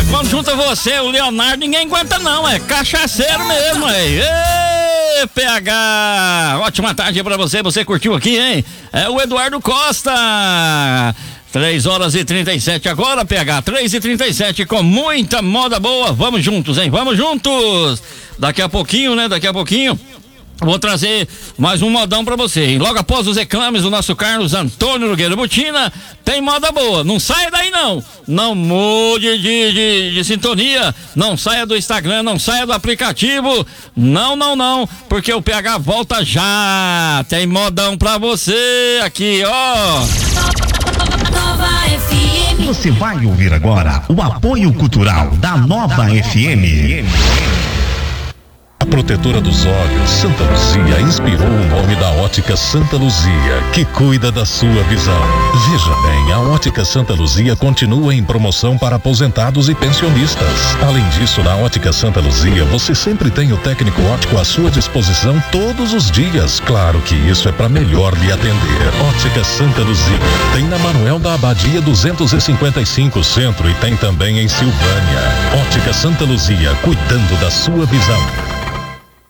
quando junta você, o Leonardo, ninguém aguenta não, é cachaceiro mesmo, Ê, PH! Ótima tarde pra você, você curtiu aqui, hein? É o Eduardo Costa. 3h37 agora, PH, 3h37 com muita moda boa. Vamos juntos, hein? Vamos juntos! Daqui a pouquinho, vou trazer mais um modão pra você, hein? Logo após os reclames do nosso Carlos Antônio Nogueira Botina, tem moda boa. Não saia daí não. Não mude de sintonia. Não saia do Instagram, não saia do aplicativo. Não, porque o PH volta já. Tem modão pra você aqui, ó. Nova FM. Você vai ouvir agora o apoio cultural da Nova FM. A protetora dos olhos, Santa Luzia, inspirou o nome da Ótica Santa Luzia, que cuida da sua visão. Veja bem, a Ótica Santa Luzia continua em promoção para aposentados e pensionistas. Além disso, na Ótica Santa Luzia, você sempre tem o técnico óptico à sua disposição todos os dias. Claro que isso é para melhor lhe atender. Ótica Santa Luzia tem na Manuel da Abadia 255 Centro e tem também em Silvânia. Ótica Santa Luzia, cuidando da sua visão.